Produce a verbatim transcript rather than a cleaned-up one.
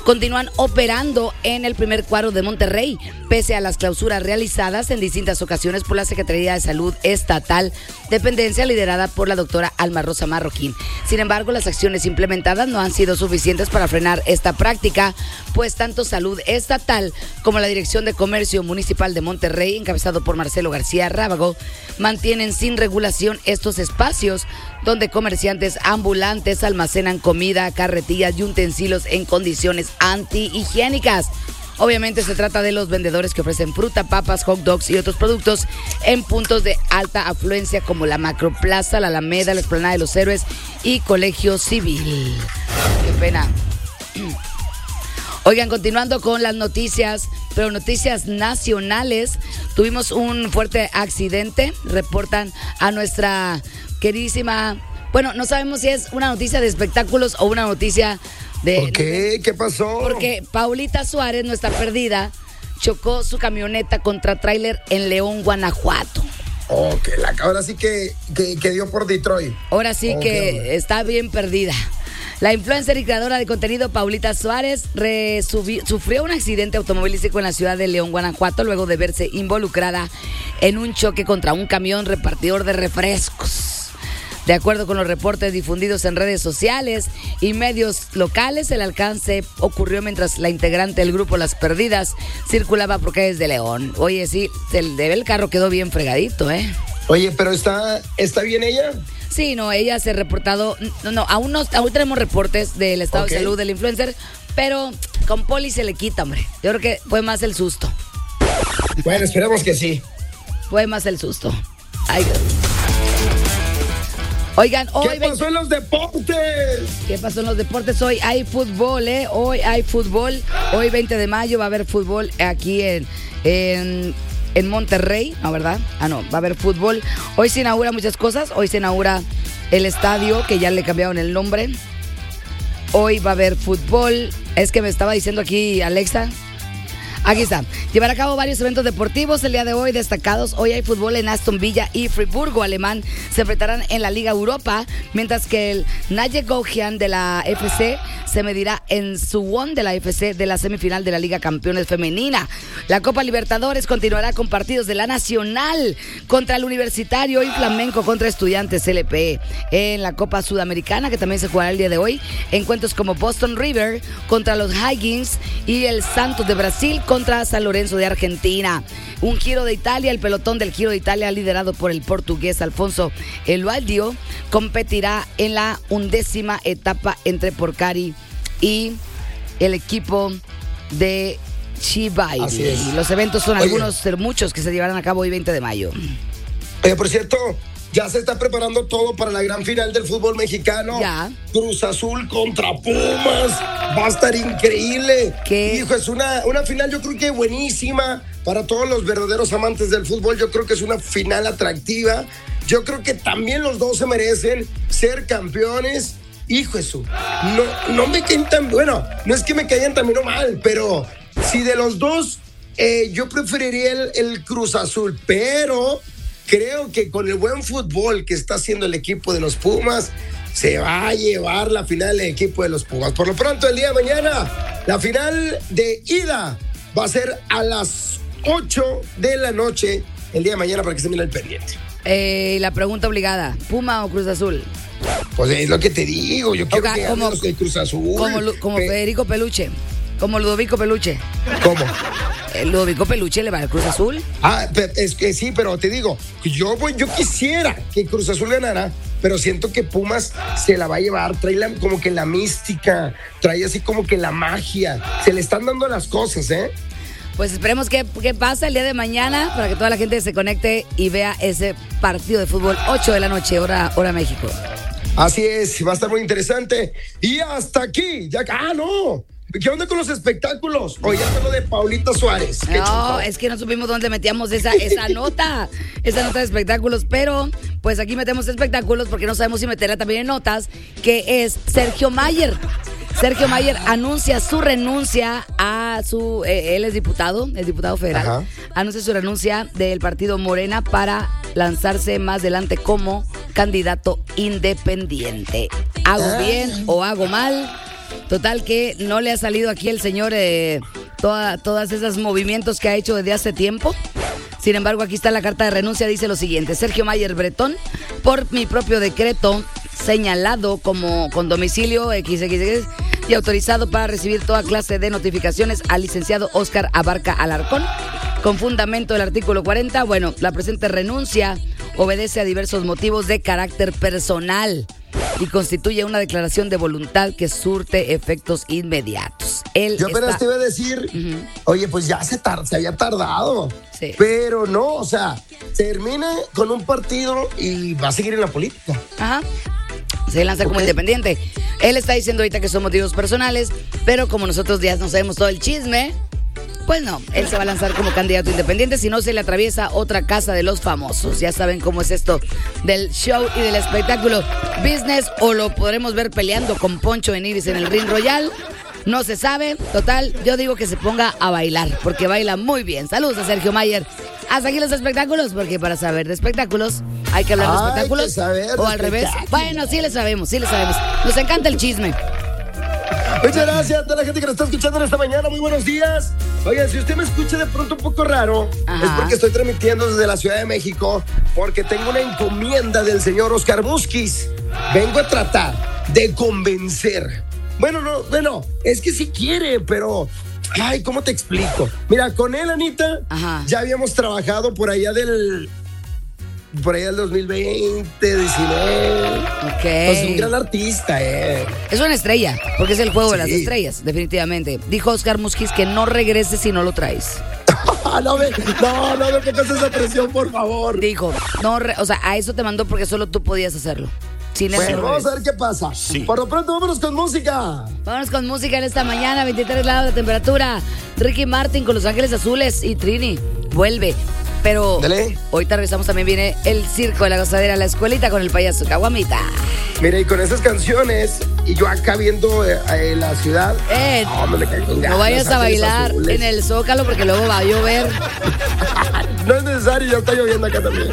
continúan operando en el primer cuadro de Monterrey, pese a las clausuras realizadas en distintas ocasiones por la Secretaría de Salud Estatal, dependencia liderada por la doctora Alma Rosa Marroquín. Sin embargo, las acciones implementadas no han sido suficientes para frenar esta práctica, pues tanto Salud Estatal como la Dirección de Comercio Municipal de Monterrey, encabezado por Marcelo García Rábago, mantienen sin regulación estos espacios donde comerciantes ambulantes almacenan comida, carretillas y utensilios en condiciones antihigiénicas. Obviamente se trata de los vendedores que ofrecen fruta, papas, hot dogs y otros productos en puntos de alta afluencia como la Macroplaza, la Alameda, la Explanada de los Héroes y Colegio Civil. Qué pena. Oigan, continuando con las noticias, pero noticias nacionales, tuvimos un fuerte accidente, reportan a nuestra queridísima, bueno, no sabemos si es una noticia de espectáculos o una noticia de... ¿Por qué? ¿Qué pasó? Porque Paulita Suárez, nuestra perdida, chocó su camioneta contra tráiler en León, Guanajuato. Oh, que la ahora sí que, que, que dio por Detroit. Ahora sí oh, que está bien perdida. La influencer y creadora de contenido Paulita Suárez resubi, sufrió un accidente automovilístico en la ciudad de León, Guanajuato, luego de verse involucrada en un choque contra un camión repartidor de refrescos. De acuerdo con los reportes difundidos en redes sociales y medios locales, el alcance ocurrió mientras la integrante del grupo Las Perdidas circulaba por calles de León. Oye, sí, el, el carro quedó bien fregadito, ¿eh? Oye, pero ¿está, está bien ella? Sí, no, ella se ha reportado, no, no, aún no, aún tenemos reportes del estado okay. de salud del influencer, pero con poli se le quita, hombre. Yo creo que fue más el susto. Bueno, esperemos que sí. Fue más el susto. Ay, Oigan, hoy... ¿Qué pasó en los deportes? ¿Qué pasó en los deportes? Hoy hay fútbol, ¿eh? Hoy hay fútbol. Hoy, veinte de mayo, va a haber fútbol aquí en... en En Monterrey, ¿no, verdad? Ah, no, va a haber fútbol. Hoy se inaugura muchas cosas. Hoy se inaugura el estadio, que ya le cambiaron el nombre. Hoy va a haber fútbol. Es que me estaba diciendo aquí Alexa. Aquí está. Llevará a cabo varios eventos deportivos el día de hoy destacados. Hoy hay fútbol en Aston Villa y Friburgo alemán. Se enfrentarán en la Liga Europa, mientras que el Nayegougian de la F C se medirá en Suwon de la F C de la semifinal de la Liga Campeones Femenina. La Copa Libertadores continuará con partidos de la Nacional contra el Universitario y Flamenco contra Estudiantes L P. En la Copa Sudamericana, que también se jugará el día de hoy, encuentros como Boston River contra los Higgins y el Santos de Brasil contra San Lorenzo de Argentina. Un Giro de Italia, el pelotón del Giro de Italia liderado por el portugués Alfonso Elualdio competirá en la undécima etapa entre Porcari y el equipo de Chibai. Y los eventos son Oye. algunos de muchos que se llevarán a cabo hoy veinte de mayo. Oye, por cierto, ya se está preparando todo para la gran final del fútbol mexicano. Ya. Cruz Azul contra Pumas. Va a estar increíble. ¿Qué? Hijo, es una, una final yo creo que buenísima para todos los verdaderos amantes del fútbol. Yo creo que es una final atractiva. Yo creo que también los dos se merecen ser campeones. Hijo eso, no, no me caen tan... Bueno, no es que me caigan también o mal, pero si de los dos, eh, yo preferiría el, el Cruz Azul, pero creo que con el buen fútbol que está haciendo el equipo de los Pumas, se va a llevar la final del equipo de los Pumas. Por lo pronto, el día de mañana, la final de ida va a ser a las ocho de la noche, el día de mañana, para que se mire el pendiente. Eh, la pregunta obligada, ¿Puma o Cruz Azul? Pues es lo que te digo, yo quiero okay, que como, el Cruz Azul. Como, como Pe- Federico Peluche, como Ludovico Peluche. ¿Cómo? ¿El Ludovico Peluche le va al Cruz Azul? Ah, es que sí, pero te digo, yo, voy, yo quisiera que Cruz Azul ganara, pero siento que Pumas se la va a llevar, trae la, como que la mística, trae así como que la magia, se le están dando las cosas, ¿eh? Pues esperemos que, que pase el día de mañana para que toda la gente se conecte y vea ese partido de fútbol, ocho de la noche, hora, hora México. Así es, va a estar muy interesante. Y hasta aquí, ya, ah, no. ¿Qué onda con los espectáculos? Oye, ya lo de Paulita Suárez. No, chocó? Es que no supimos dónde metíamos esa, esa nota, esa nota de espectáculos, pero pues aquí metemos espectáculos porque no sabemos si meterla también en notas, que es Sergio Mayer. Sergio Mayer anuncia su renuncia a su, eh, él es diputado, es diputado federal, Ajá. anuncia su renuncia del partido Morena para lanzarse más adelante como candidato independiente. ¿Hago bien o hago mal? Total que no le ha salido aquí el señor eh, toda, todas esos movimientos que ha hecho desde hace tiempo. Sin embargo, aquí está la carta de renuncia, dice lo siguiente: Sergio Mayer Bretón, por mi propio decreto señalado como con domicilio equis equis equis y autorizado para recibir toda clase de notificaciones al licenciado Óscar Abarca Alarcón, con fundamento del artículo cuarenta, bueno, la presente renuncia obedece a diversos motivos de carácter personal y constituye una declaración de voluntad que surte efectos inmediatos. Él Yo apenas está... te iba a decir, uh-huh. oye, pues ya se, tar- se había tardado. Sí. Pero no, o sea, termina con un partido y va a seguir en la política. Ajá. Se lanza como Okay. independiente. Él está diciendo ahorita que son motivos personales, pero como nosotros ya no sabemos todo el chisme, pues no, él se va a lanzar como candidato independiente si no se le atraviesa otra casa de los famosos. Ya saben cómo es esto del show y del espectáculo business, o lo podremos ver peleando con Poncho en Iris en el Ring Royal. No se sabe. Total, yo digo que se ponga a bailar, porque baila muy bien. Saludos a Sergio Mayer. Hasta aquí los espectáculos, porque para saber de espectáculos hay que hablar de Hay espectáculos. que saber o de al revés. espectáculos. Bueno, sí le sabemos, sí le sabemos. Nos encanta el chisme. Muchas gracias a toda la gente que nos está escuchando en esta mañana. Muy buenos días. Oigan, si usted me escucha de pronto un poco raro, Ajá. es porque estoy transmitiendo desde la Ciudad de México, porque tengo una encomienda del señor Óscar Musquiz. Vengo a tratar de convencer. Bueno, no, bueno, es que sí quiere, pero... Ay, ¿cómo te explico? Mira, con él, Anita, Ajá. ya habíamos trabajado por allá del... Por allá del dos mil veinte, diecinueve. Ok. Pues un gran artista, eh. Es una estrella, porque es el juego de las Sí. estrellas, definitivamente. Dijo Óscar Musquiz que no regrese si no lo traes. no, me, no, no me pongas esa presión, por favor. Dijo, no, re- o sea, a eso te mandó porque solo tú podías hacerlo. Sin él Bueno, no vamos a regresas. ver qué pasa. Sí. Por lo pronto, vámonos con música. Vámonos con música en esta mañana, veintitrés grados de temperatura. Ricky Martin con Los Ángeles Azules y Trini vuelve. Pero Dale. ahorita regresamos, también viene el circo de la gozadera, la escuelita con el payaso Caguamita. Mire, y con esas canciones, y yo acá viendo eh, eh, la ciudad. Eh, no, me le caigo con no ganas, vayas a Ángeles bailar Azules. en el Zócalo porque luego va a llover. No es necesario, ya está lloviendo acá también.